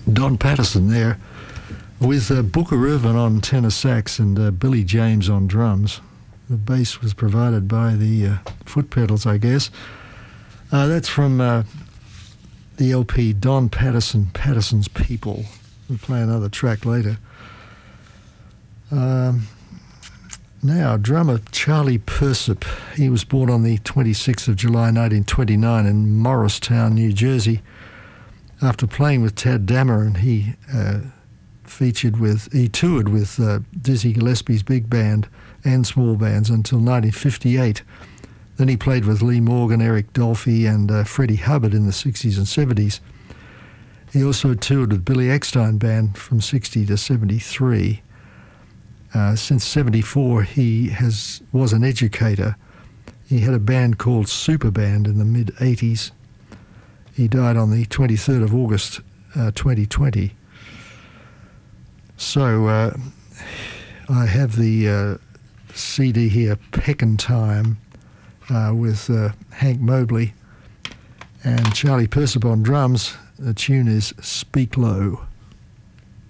Don Patterson there with Booker Irvin on tenor sax and Billy James on drums. The bass was provided by the foot pedals, I guess. That's from the LP Don Patterson, Patterson's People. We'll play another track later. Now, drummer Charlie Persip. He was born on the 26th of July 1929 in Morristown, New Jersey. After playing with Tad Dameron, he toured with Dizzy Gillespie's big band and small bands until 1958. Then he played with Lee Morgan, Eric Dolphy and Freddie Hubbard in the 60s and 70s. He also toured with Billy Eckstine Band from 60 to 73. Since 74, he was an educator. He had a band called Super Band in the mid-80s. He died on the 23rd of August, 2020. So I have the CD here, Peckin' Time, with Hank Mobley and Charlie Persip on drums. The tune is Speak Low.